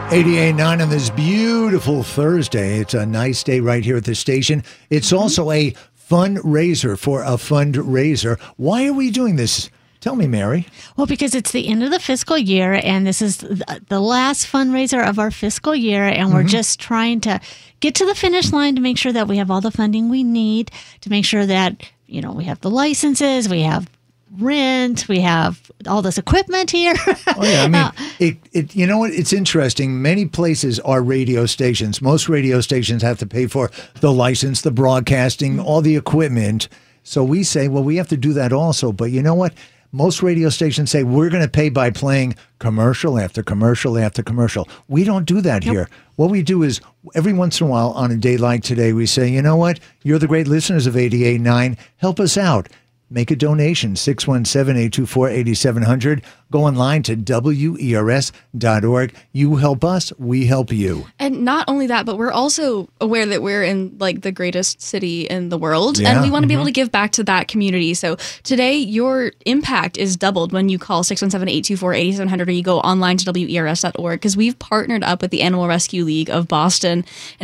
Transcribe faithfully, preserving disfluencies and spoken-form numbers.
eighty-eight point nine on this beautiful Thursday. It's a nice day right here at the station. It's also a fundraiser for a fundraiser. Why are we doing this? Tell me, Mary. Well, because it's the end of the fiscal year, and this is the last fundraiser of our fiscal year, and we're mm-hmm. just trying to get to the finish line to make sure that we have all the funding we need, to make sure that, you know, we have the licenses, we have rent, we have all this equipment here. Oh yeah, I mean, uh, it, it. You know what? It's interesting. Many places are radio stations. Most radio stations have to pay for the license, the broadcasting, all the equipment. So we say, well, we have to do that also. But you know what? Most radio stations say we're going to pay by playing commercial after commercial after commercial. We don't do that yep. here. What we do is every once in a while on a day like today, we say, you know what? You're the great listeners of eighty-eight point nine. Help us out. Make a donation, six one seven, eight two four, eight seven zero zero. Go online to W E R S dot org. You help us, we help you. And not only that, but we're also aware that we're in like the greatest city in the world. Yeah. And we want to mm-hmm. be able to give back to that community. So today, your impact is doubled when you call six one seven, eight two four, eight seven zero zero or you go online to W E R S dot org, because we've partnered up with the Animal Rescue League of Boston. And